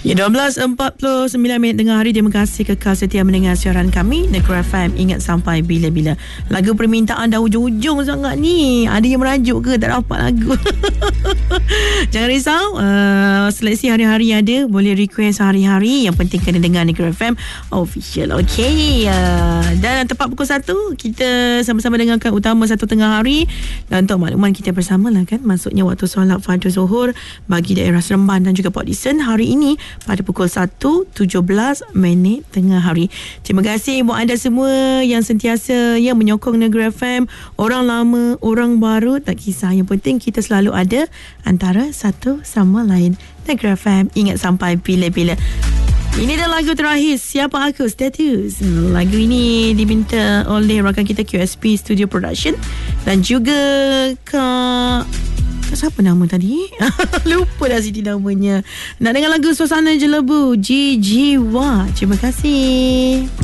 Ya, 12.49 minit tengah hari. Terima kasih kekal setia mendengar siaran kami Negeri FM. Ingat sampai bila-bila. Lagu permintaan dah hujung-hujung sangat ni. Ada yang merajuk ke tak dapat lagu? Jangan risau, seleksi hari-hari ada. Boleh request hari-hari. Yang penting kena dengar Negeri FM official. Okay, dan tepat pukul 1 kita sama-sama dengarkan utama satu tengah hari. Dan untuk makluman kita bersama lah kan, maksudnya waktu solat fardu zuhur bagi daerah Seremban dan juga Port Dickson hari ini pada pukul 1.17 minit tengah hari. Terima kasih buat anda semua yang sentiasa yang menyokong Negeri FM. Orang lama, orang baru, tak kisah. Yang penting kita selalu ada antara satu sama lain. Negeri FM, ingat sampai bila-bila. Ini dah lagu terakhir, Siapa Aku, Status. Lagu ini diminta oleh rakan kita QSP Studio Production dan juga siapa nama tadi? Lupa dah Siti namanya. Nak dengar lagu Suasana Jelebu, Jiwa. Terima kasih.